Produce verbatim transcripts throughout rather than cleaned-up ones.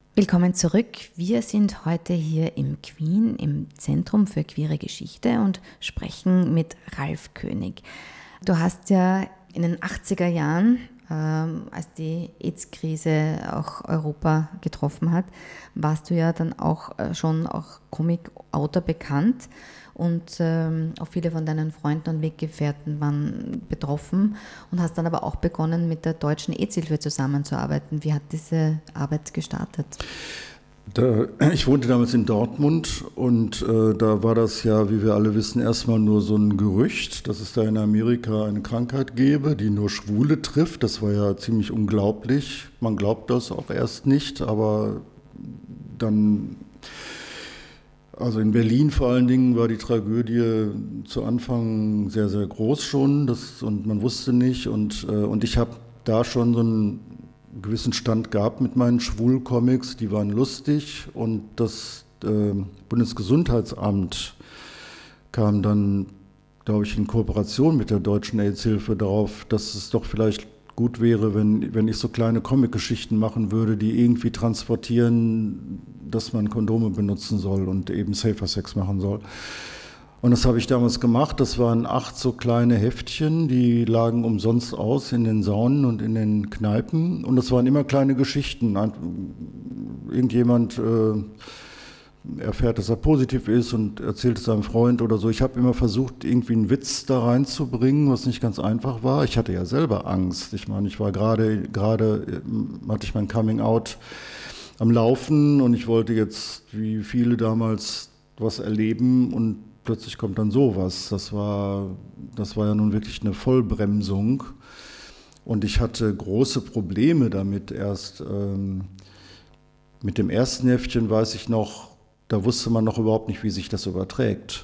Willkommen zurück. Wir sind heute hier im Queen, im Zentrum für queere Geschichte und sprechen mit Ralf König. Du hast ja in den achtziger Jahren, ähm, als die AIDS-Krise auch Europa getroffen hat, warst du ja dann auch äh, schon auch Comic-Autor bekannt und ähm, auch viele von deinen Freunden und Weggefährten waren betroffen und hast dann aber auch begonnen, mit der Deutschen AIDS-Hilfe zusammenzuarbeiten. Wie hat diese Arbeit gestartet? Da, ich wohnte damals in Dortmund und äh, da war das ja, wie wir alle wissen, erstmal nur so ein Gerücht, dass es da in Amerika eine Krankheit gäbe, die nur Schwule trifft. Das war ja ziemlich unglaublich. Man glaubt das auch erst nicht, aber dann, also in Berlin vor allen Dingen war die Tragödie zu Anfang sehr, sehr groß schon das, und man wusste nicht. Und, äh, und ich habe da schon so einen gewissen Stand gehabt mit meinen Schwul-Comics, die waren lustig und das äh, Bundesgesundheitsamt kam dann, glaube ich, in Kooperation mit der Deutschen AIDS-Hilfe darauf, dass es doch vielleicht gut wäre, wenn, wenn ich so kleine Comic-Geschichten machen würde, die irgendwie transportieren, dass man Kondome benutzen soll und eben Safer Sex machen soll. Und das habe ich damals gemacht. Das waren acht so kleine Heftchen, die lagen umsonst aus in den Saunen und in den Kneipen. Und das waren immer kleine Geschichten. Irgendjemand äh, erfährt, dass er positiv ist und erzählt es seinem Freund oder so. Ich habe immer versucht, irgendwie einen Witz da reinzubringen, was nicht ganz einfach war. Ich hatte ja selber Angst. Ich meine, ich war gerade, gerade hatte ich mein Coming Out am Laufen und ich wollte jetzt, wie viele damals, was erleben und plötzlich kommt dann sowas. Das war, das war ja nun wirklich eine Vollbremsung. Und ich hatte große Probleme damit erst. Ähm, mit dem ersten Heftchen weiß ich noch, da wusste man noch überhaupt nicht, wie sich das überträgt.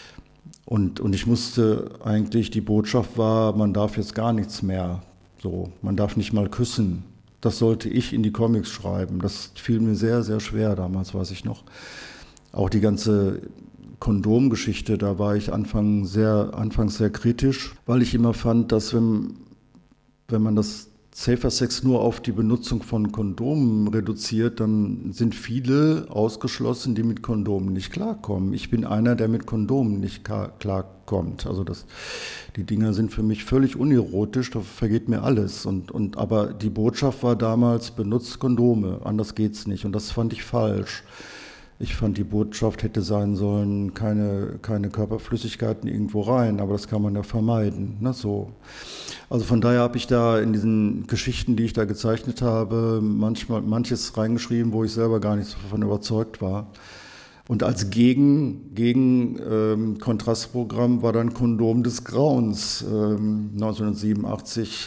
Und, und ich musste eigentlich, die Botschaft war, man darf jetzt gar nichts mehr. So, man darf nicht mal küssen. Das sollte ich in die Comics schreiben. Das fiel mir sehr, sehr schwer damals, weiß ich noch. Auch die ganze Kondomgeschichte, da war ich Anfang sehr, anfangs sehr kritisch, weil ich immer fand, dass wenn, wenn man das Safer Sex nur auf die Benutzung von Kondomen reduziert, dann sind viele ausgeschlossen, die mit Kondomen nicht klarkommen. Ich bin einer, der mit Kondomen nicht klarkommt. Also das, die Dinger sind für mich völlig unerotisch, da vergeht mir alles. Und, und, aber die Botschaft war damals, benutzt Kondome, anders geht's nicht. Und das fand ich falsch. Ich fand, die Botschaft hätte sein sollen, keine, keine Körperflüssigkeiten irgendwo rein, aber das kann man ja vermeiden. Ne, so. Also von daher habe ich da in diesen Geschichten, die ich da gezeichnet habe, manchmal manches reingeschrieben, wo ich selber gar nicht davon überzeugt war. Und als Gegen, Gegen ähm, Kontrastprogramm war dann Kondom des Grauens ähm, neunzehnhundertsiebenundachtzig.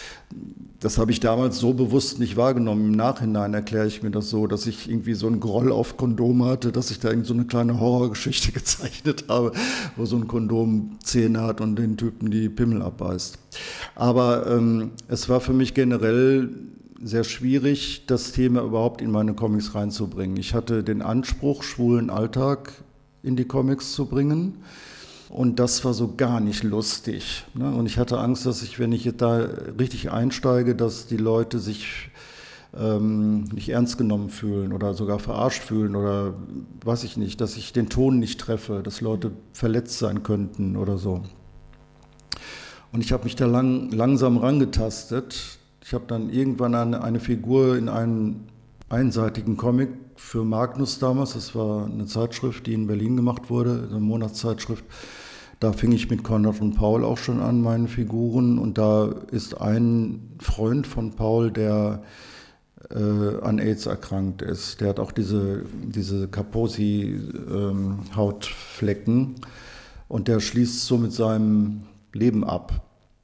Das habe ich damals so bewusst nicht wahrgenommen. Im Nachhinein erkläre ich mir das so, dass ich irgendwie so einen Groll auf Kondome hatte, dass ich da irgendwie so eine kleine Horrorgeschichte gezeichnet habe, wo so ein Kondom Zähne hat und den Typen die Pimmel abbeißt. Aber ähm, es war für mich generell sehr schwierig, das Thema überhaupt in meine Comics reinzubringen. Ich hatte den Anspruch, schwulen Alltag in die Comics zu bringen. Und das war so gar nicht lustig. Ne? Und ich hatte Angst, dass ich, wenn ich jetzt da richtig einsteige, dass die Leute sich ähm, nicht ernst genommen fühlen oder sogar verarscht fühlen oder weiß ich nicht, dass ich den Ton nicht treffe, dass Leute verletzt sein könnten oder so. Und ich habe mich da lang, langsam rangetastet. Ich habe dann irgendwann eine, eine Figur in einen einseitigen Comic für Magnus damals, das war eine Zeitschrift, die in Berlin gemacht wurde, eine Monatszeitschrift. Da fing ich mit Konrad und Paul auch schon an, meine Figuren. Und da ist ein Freund von Paul, der äh, an AIDS erkrankt ist. Der hat auch diese, diese Kaposi-Hautflecken. Ähm, und der schließt so mit seinem Leben ab.